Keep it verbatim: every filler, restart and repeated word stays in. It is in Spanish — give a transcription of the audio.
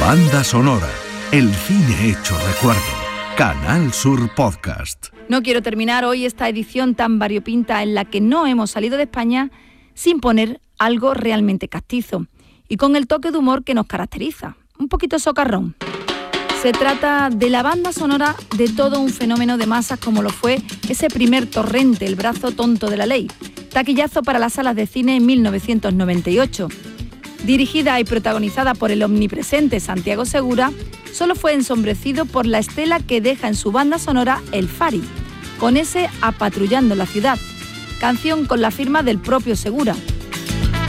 Banda sonora, el cine hecho recuerdo. Canal Sur Podcast. No quiero terminar hoy esta edición tan variopinta en la que no hemos salido de España sin poner algo realmente castizo y con el toque de humor que nos caracteriza, un poquito socarrón. Se trata de la banda sonora de todo un fenómeno de masas como lo fue ese primer Torrente, El brazo tonto de la ley, taquillazo para las salas de cine en mil novecientos noventa y ocho. Dirigida y protagonizada por el omnipresente Santiago Segura, solo fue ensombrecido por la estela que deja en su banda sonora El Fari, con ese Apatrullando la ciudad, canción con la firma del propio Segura,